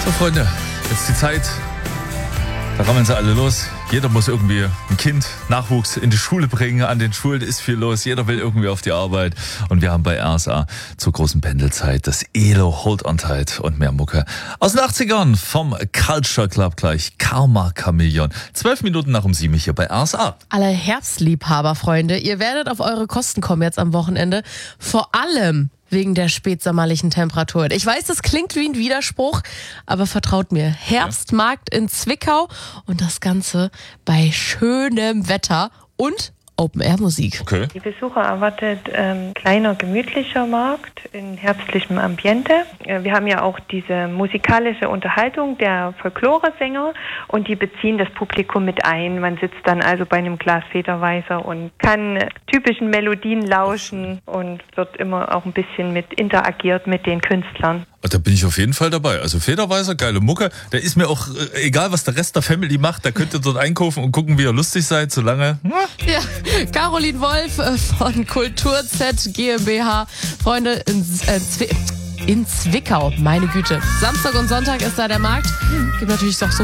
So, Freunde, jetzt die Zeit. Da rammeln sie alle los. Jeder muss irgendwie ein Kind, Nachwuchs in die Schule bringen. An den Schulen ist viel los. Jeder will irgendwie auf die Arbeit. Und wir haben bei RSA zur großen Pendelzeit das ELO Hold On Tight und mehr Mucke aus den 80ern vom Culture Club gleich. Karma Chameleon. 12 Minuten nach um 7 hier bei RSA. Alle Herbstliebhaber, Freunde, ihr werdet auf eure Kosten kommen jetzt am Wochenende. Vor allem wegen der spätsommerlichen Temperaturen. Ich weiß, das klingt wie ein Widerspruch, aber vertraut mir. Herbstmarkt in Zwickau und das Ganze bei schönem Wetter und Open-Air-Musik. Okay. Die Besucher erwartet kleiner, gemütlicher Markt in herbstlichem Ambiente. Wir haben ja auch diese musikalische Unterhaltung der Folklore-Sänger und die beziehen das Publikum mit ein. Man sitzt dann also bei einem Glas Federweißer und kann typischen Melodien lauschen und wird immer auch ein bisschen mit interagiert mit den Künstlern. Da bin ich auf jeden Fall dabei. Also Federweißer, geile Mucke. Da ist mir auch egal, was der Rest der Family macht. Da könnt ihr dort einkaufen und gucken, wie ihr lustig seid, solange... Ja, Caroline Wolf von Kultur-Z GmbH. Freunde, in Zwickau, meine Güte. Samstag und Sonntag ist da der Markt. Gibt natürlich doch so